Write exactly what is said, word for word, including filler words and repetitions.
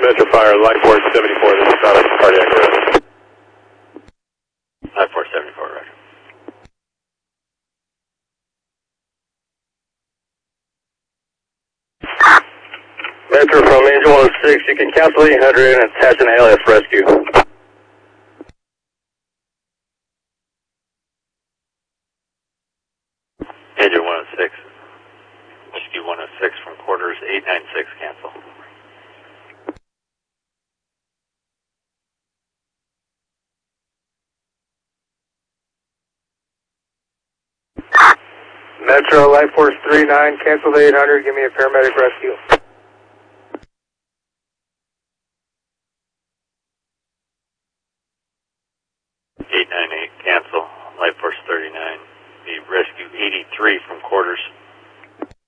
Metro Fire, Life Force seventy-four, this is Thomas, cardiac arrest. Life Force seventy-four, roger. Metro from Angel one oh six, you can cancel eight hundred and attach an A L S rescue. Angel one oh six, Rescue one oh six from quarters eight nine six, cancel. Metro, Life Force three nine, cancel the eight hundred, give me a paramedic rescue. eight nine eight, cancel. Life Force thirty-nine, the rescue eighty-three from quarters